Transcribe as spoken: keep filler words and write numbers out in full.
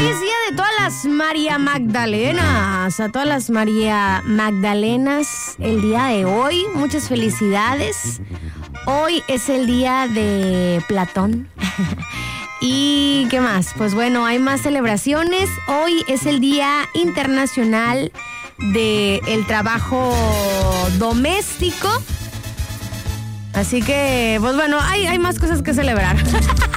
Hoy es día de todas las María Magdalenas. A todas las María Magdalenas, el día de hoy, muchas felicidades. Hoy es el día de Platón. ¿Y qué más? Pues bueno, hay más celebraciones. Hoy es el Día Internacional del Trabajo Doméstico. Así que, pues bueno, hay, hay más cosas que celebrar.